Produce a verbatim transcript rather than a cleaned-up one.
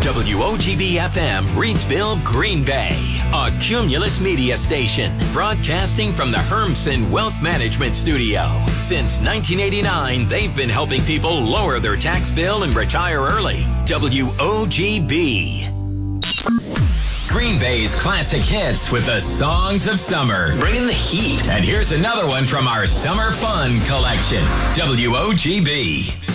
W O G B F M, Reidsville, Green Bay. A Cumulus Media station, broadcasting from the Hermsen Wealth Management Studio. Since nineteen eighty-nine, they've been helping people lower their tax bill and retire early. W O G B. Green Bay's classic hits with the songs of summer. Bringing the heat. And here's another one from our Summer Fun collection. W O G B.